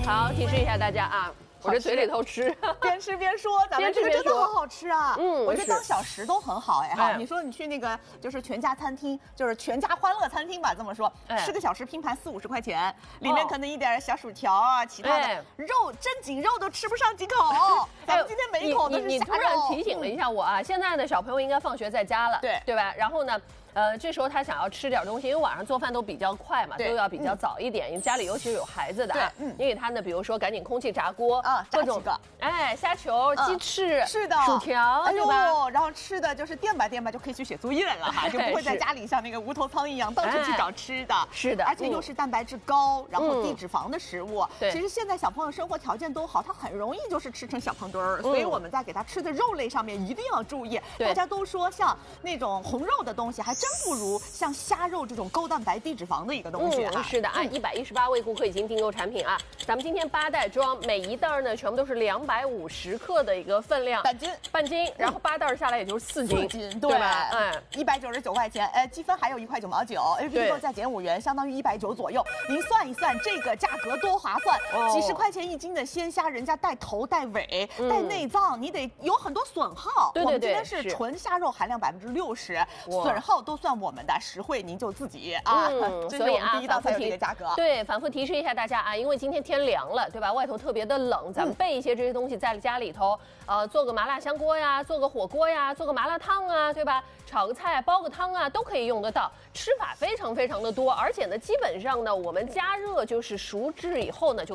好，提示一下大家啊。 我这嘴里头吃， 边吃边说，咱们这个真的好好吃啊！我觉得当小食都很好哎哈。你说你去那个就是全家餐厅，就是全家欢乐餐厅吧，这么说，吃个小食拼盘40、50块钱，里面可能一点小薯条啊，其他的肉正经肉都吃不上几口。咱们今天每一口都是虾肉。你突然提醒了一下我啊，现在的小朋友应该放学在家了，对吧？然后呢？ 这时候他想要吃点东西，因为晚上做饭都比较快嘛，都要比较早一点。因为家里尤其是有孩子的啊，你给他呢，比如说赶紧空气炸锅啊， 炸几个， 虾球、鸡翅，是的，薯条， 哎呦，然后吃的就是垫吧就可以去写作业了哈，就不会在家里像那个无头苍蝇一样到处去找吃的。 是的， 而且又是蛋白质高，然后低脂肪的食物。其实现在小朋友生活条件都好，他很容易就是吃成小胖墩儿，所以我们在给他吃的肉类上面一定要注意。大家都说像那种红肉的东西还真不如像虾肉这种高蛋白低脂肪的一个东西啊。 是的啊，118位顾客已经订购产品啊，咱们今天8袋装，每一袋呢全部都是250克的一个分量，半斤，然后8袋下来也就是4斤， 对吧？199块钱，积分还有1块9毛9，APP 购再减5元，相当于190左右。您算一算这个价格多划算，几十块钱1斤的鲜虾，人家带头带尾带内脏，你得有很多损耗。我们今天是纯虾肉含量60%，损耗都算我们的，实惠您就自己啊。 所以啊， 第一道菜有这个价格。 对，反复提示一下大家啊，因为今天天凉了，对吧？外头特别的冷，咱们备一些这些东西在家里头，做个麻辣香锅呀，做个火锅呀，做个麻辣烫啊，对吧？炒个菜、煲个汤啊，都可以用得到。吃法非常非常的多，而且呢，基本上呢，我们加热就是熟制以后呢，就